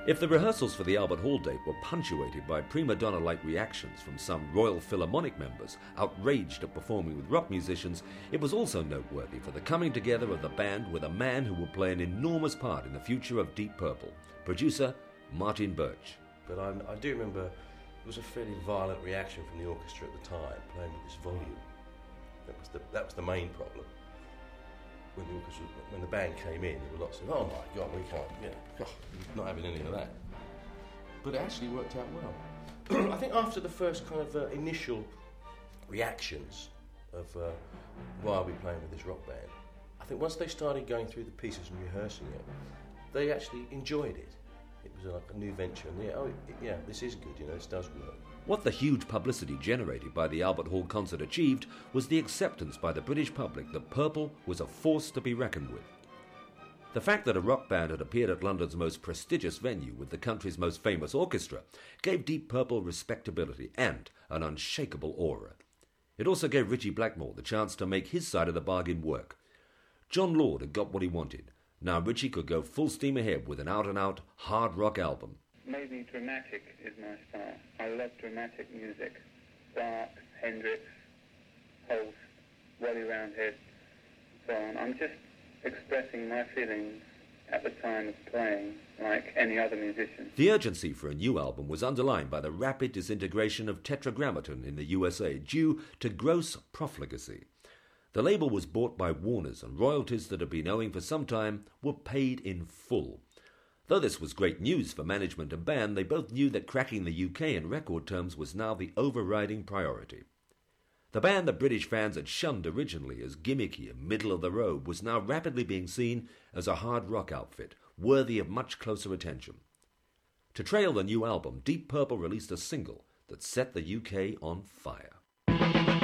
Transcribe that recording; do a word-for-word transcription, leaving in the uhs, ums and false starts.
If the rehearsals for the Albert Hall date were punctuated by prima donna-like reactions from some Royal Philharmonic members outraged at performing with rock musicians, it was also noteworthy for the coming together of the band with a man who will play an enormous part in the future of Deep Purple, producer Martin Birch. But I, I do remember there was a fairly violent reaction from the orchestra at the time, playing with this volume. That was the, that was the main problem. When the orchestra, when the band came in, there were lots of, oh my God, we can't, you know, God, not having any of that. But it actually worked out well. I think after the first kind of uh, initial reactions of uh, why are we playing with this rock band, I think once they started going through the pieces and rehearsing it, they actually enjoyed it. It was like a new venture, and yeah, oh, it, yeah, this is good, you know, this does work. What the huge publicity generated by the Albert Hall concert achieved was the acceptance by the British public that Purple was a force to be reckoned with. The fact that a rock band had appeared at London's most prestigious venue with the country's most famous orchestra gave Deep Purple respectability and an unshakable aura. It also gave Ritchie Blackmore the chance to make his side of the bargain work. John Lord had got what he wanted. Now Ritchie could go full steam ahead with an out-and-out hard rock album. Maybe dramatic is my style. I love dramatic music. Bach, Hendrix, Holst, Wally Roundhead, so on. I'm just expressing my feelings at the time of playing, like any other musician. The urgency for a new album was underlined by the rapid disintegration of Tetragrammaton in the U S A due to gross profligacy. The label was bought by Warner's, and royalties that had been owing for some time were paid in full. Though this was great news for management and band, they both knew that cracking the U K in record terms was now the overriding priority. The band that British fans had shunned originally as gimmicky and middle-of-the-road was now rapidly being seen as a hard rock outfit, worthy of much closer attention. To trail the new album, Deep Purple released a single that set the U K on fire.